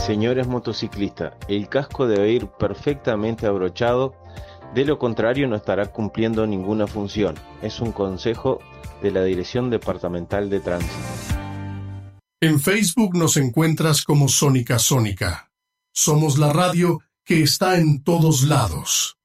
Señores motociclistas, el casco debe ir perfectamente abrochado, de lo contrario no estará cumpliendo ninguna función. Es un consejo de la Dirección Departamental de Tránsito. En Facebook nos encuentras como Sónica Sónica. Somos la radio que está en todos lados.